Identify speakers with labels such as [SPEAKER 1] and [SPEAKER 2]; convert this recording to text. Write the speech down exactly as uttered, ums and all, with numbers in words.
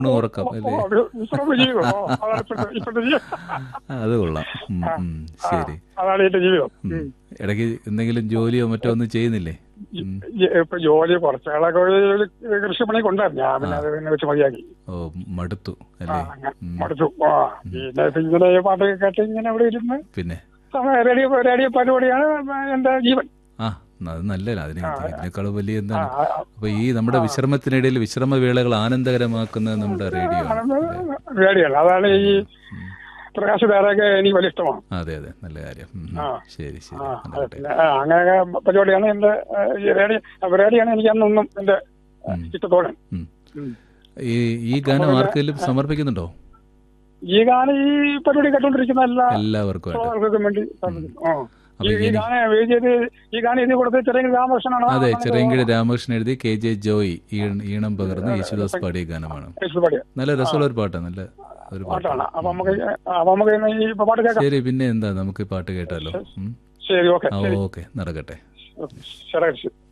[SPEAKER 1] ഉറക്കം അല്ലേ?
[SPEAKER 2] വിശ്രമ ജീവിതം. ഓ, അതാണ് ഇപ്പോഴത്തെ ഇപ്പോഴത്തെ ജീവിതം.
[SPEAKER 1] അത് കൊള്ളാം. ഉം, ഉം, ശരി.
[SPEAKER 2] അതാണ് എന്റെ ജീവിതം.
[SPEAKER 1] ഉം. ഇടയ്ക്ക് എന്തെങ്കിലും ജോലിയോ മറ്റോ ഒന്നും ചെയ്യുന്നില്ലേ? ഉം.
[SPEAKER 2] ഇപ്പൊ ജോലി കുറച്ചാളൊക്കെ ഒരു കൃഷിപ്പണി കൊണ്ടായിരുന്നു. ഞാൻ പിന്നെ അത് പിന്നെ വെച്ച് മതിയാക്കി.
[SPEAKER 1] ഓ, മടുത്തു
[SPEAKER 2] ആ,
[SPEAKER 1] അല്ലേ?
[SPEAKER 2] അങ്ങനെ
[SPEAKER 1] ഉം.
[SPEAKER 2] മടുത്തു. ആ, പിന്നെ ഇപ്പൊ ഇങ്ങനെ പാട്ടൊക്കെ കേട്ട് ഇങ്ങനെ അവിടെ ഇരുന്ന്
[SPEAKER 1] പിന്നെ
[SPEAKER 2] റേഡിയോ റേഡിയോ പരിപാടിയാണ് എന്റെ ജീവൻ.
[SPEAKER 1] ആ, അത് നല്ലതാണ്. അതിനെ ഇതിനേക്കാളും വലിയ
[SPEAKER 2] ആ,
[SPEAKER 1] എന്താണ്?
[SPEAKER 2] ആ,
[SPEAKER 1] അപ്പൊ ഈ നമ്മുടെ വിശ്രമത്തിനിടയിൽ വിശ്രമവേളകൾ ആനന്ദകരമാക്കുന്നത് നമ്മുടെ റേഡിയോ ആണ് അല്ലേ?
[SPEAKER 2] റേഡിയോയാണ്. അതാണ് ഈ
[SPEAKER 1] ഉം.
[SPEAKER 2] പ്രകാശ് ധാരൊക്കെ എനിക്ക് വലിയ ഇഷ്ടമാണ്.
[SPEAKER 1] അതെ അതെ, നല്ല കാര്യം. ഉം, ഉം.
[SPEAKER 2] ആ.
[SPEAKER 1] ശരി ശരി,
[SPEAKER 2] ആ,
[SPEAKER 1] നടക്കട്ടെ.
[SPEAKER 2] പിന്നെ ആ, അങ്ങനെ പരിപാടിയാണ് എന്റെ റേഡിയോ റേഡിയോയാണ് എനിക്ക് അന്നൊന്നും എന്റെ
[SPEAKER 1] ഉം.
[SPEAKER 2] ഇഷ്ടത്തോടെ.
[SPEAKER 1] ഉം.
[SPEAKER 2] ഉം.
[SPEAKER 1] ഈ ഈ ഗാനം ആർക്കെങ്കിലും സമർപ്പിക്കുന്നുണ്ടോ?
[SPEAKER 2] ഈ ഗാനം ഈ പരിപാടി കേട്ടോണ്ടിരിക്കുന്ന എല്ലാ
[SPEAKER 1] എല്ലാവർക്കും ആയിട്ട്.
[SPEAKER 2] ശ്രോതാക്കൾക്കും വേണ്ടി സമർപ്പിക്കുന്നു. ആ.
[SPEAKER 1] അപ്പൊ
[SPEAKER 2] ഈ ഈ
[SPEAKER 1] ഇനി
[SPEAKER 2] ഗാനം എഴുതിയത് ഈ ഗാനം എഴുതി കൊടുത്തത് ചെറിയ രാമകൃഷ്ണനാണ്.
[SPEAKER 1] അതെ, ചെറിയങ്കിഴി രാമകൃഷ്ണൻ എഴുതി കെ ജെ ജോയ് ഈണ- ഈണം പകർന്ന് യേശുദാസ് പാടിയ ഗാനമാണ്.
[SPEAKER 2] പാടിയ
[SPEAKER 1] നല്ല രസമുള്ള ഒരു പാട്ടാണ്. നല്ല ഒരു
[SPEAKER 2] പാട്ടാണ്.
[SPEAKER 1] പാട്ടാണ്.
[SPEAKER 2] അപ്പൊ നമുക്ക് അപ്പൊ നമുക്ക് ഇന്ന് ഈ പാട്ട് കേൾക്കാം.
[SPEAKER 1] ശരി, പിന്നെ എന്താ, നമുക്ക് പാട്ട് കേട്ടാലോ? ഉം.
[SPEAKER 2] ശരി, ഓക്കെ.
[SPEAKER 1] ആ, ഓക്കെ, നടക്കട്ടെ.
[SPEAKER 2] ശരി.